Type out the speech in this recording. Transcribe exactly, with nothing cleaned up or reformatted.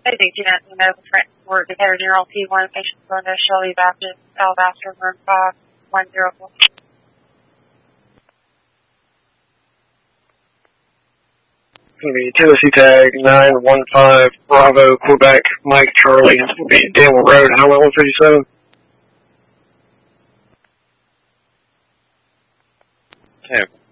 Hey, D T N, you know, the transport Decatur General P one, patient going to Shelby Baptist, Alabaster, room five one zero four. Going to be Tennessee tag nine one five Bravo Quebec Mike Charlie. It's going to be Danville Road, Highway one fifty-seven. Okay.